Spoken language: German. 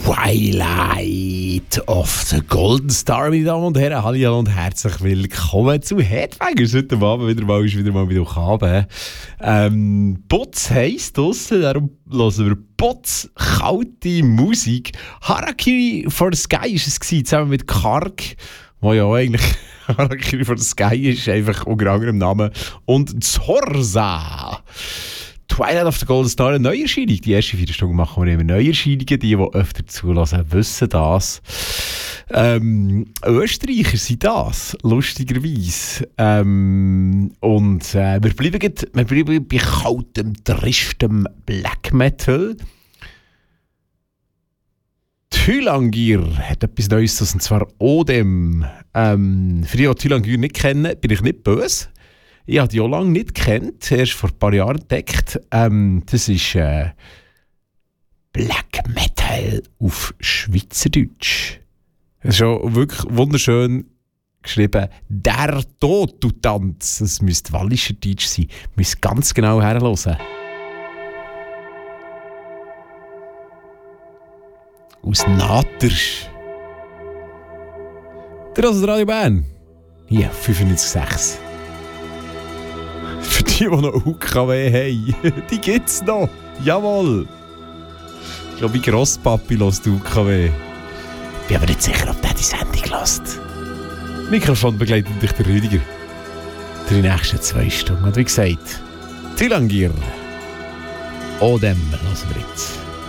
Twilight of the Golden Star, meine Damen und Herren. Hallo und herzlich willkommen zu Headbangers. Heute Abend wieder mal mit euch haben. Putz heisst draussen, darum hören wir Putz, kalte Musik. Harakiri for the Sky war es, zusammen mit Karg, wo ja eigentlich Harakiri for the Sky ist, einfach unter anderem Namen. Und Zorza. Twilight of the Golden Star, eine Neuerscheinung. Die ersten 4 Stunden machen wir immer Neuerscheinungen. Die öfter zulassen, wissen das. Österreicher sind das, lustigerweise. Wir bleiben bei kaltem, tristem Black Metal. Thylangir hat etwas Neues, und zwar Odem. Für die Thylangir nicht kennen, bin ich nicht böse. Ich habe die auch lange nicht gekannt, erst vor ein paar Jahren entdeckt. Das ist Black Metal auf Schweizerdeutsch. Das ist schon wirklich wunderschön geschrieben. Der Tod, du Tanz. Das müsste wallischer Deutsch sein. Müsst ganz genau herhören. Aus Natersch. Der Radio Bern. Hier, 95,6. Für die noch UKW haben, die gibt's noch. Jawohl. Ich glaube, mein Grosspapi hört UKW. Ich bin aber nicht sicher, ob der die Sendung hört. Mikrofon begleitet dich der Rüdiger. Die nächsten 2 Stunden. Und wie gesagt, Thylangir. Odem hören wir jetzt.